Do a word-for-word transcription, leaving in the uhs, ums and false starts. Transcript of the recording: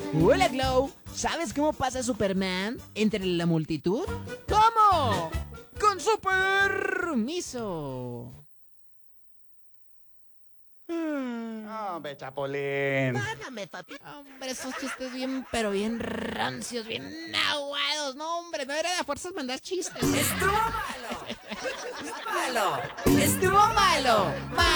Hola, Glow. ¿Sabes cómo pasa Superman entre la multitud? ¿Cómo? Con su permiso. Hombre, Chapulín. Págame, papi. Hombre, esos chistes bien, pero bien rancios, bien aguados. No, hombre, no era de fuerzas mandar chistes. ¡Estuvo malo! ¡Malo! ¡Estuvo malo! ¡Malo!